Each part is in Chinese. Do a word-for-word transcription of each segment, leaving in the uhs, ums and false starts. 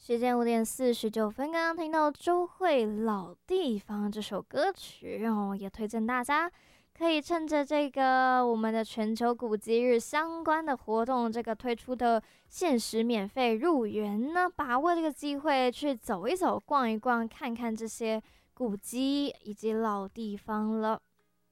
时间五点四十九分，刚刚听到周蕙《老地方》这首歌曲哦，也推荐大家可以趁着这个我们的全球古迹日相关的活动，这个推出的限时免费入园呢，把握这个机会去走一走、逛一逛，看看这些古迹以及老地方了。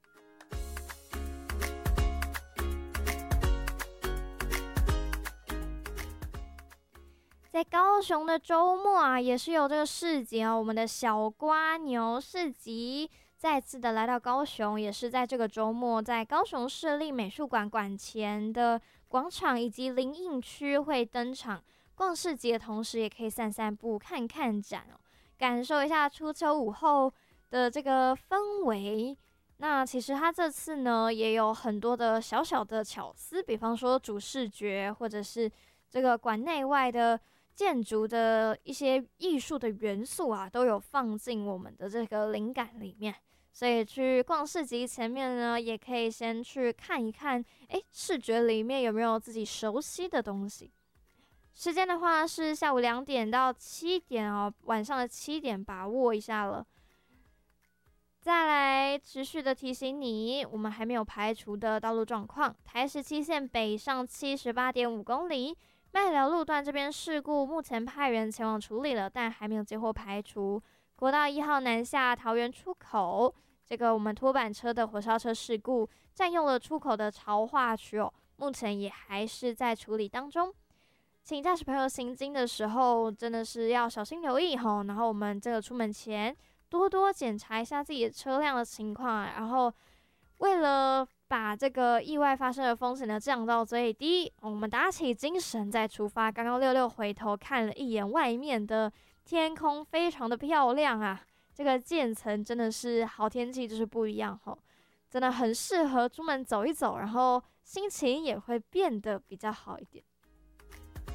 在高雄的周末啊，也是有这个市集哦，我们的小瓜牛市集再次的来到高雄，也是在这个周末，在高雄市立美术馆馆前的广场以及林荫区会登场。逛市集的同时，也可以散散步、看看展哦，感受一下初秋午后的这个氛围。那其实它这次呢，也有很多的小小的巧思，比方说主视觉，或者是这个馆内外的建筑的一些艺术的元素啊，都有放进我们的这个灵感里面。所以去逛市集前面呢，也可以先去看一看，诶，视觉里面有没有自己熟悉的东西。时间的话是下午两点到七点哦，晚上的七点，把握一下了。再来持续的提醒你，我们还没有排除的道路状况：台十七线北上七十八点五公里。麦寮路段这边事故目前派员前往处理了，但还没有接获排除。国道一号南下桃园出口，这个我们拖板车的火烧车事故占用了出口的潮化区哦，目前也还是在处理当中。请驾驶朋友行经的时候真的是要小心留意吼，然后我们这个出门前多多检查一下自己的车辆的情况，然后为了把这个意外发生的风险呢降到最低，我们打起精神再出发。刚刚六六回头看了一眼外面的天空，非常的漂亮啊！这个渐层真的是好天气就是不一样吼，真的很适合出门走一走，然后心情也会变得比较好一点。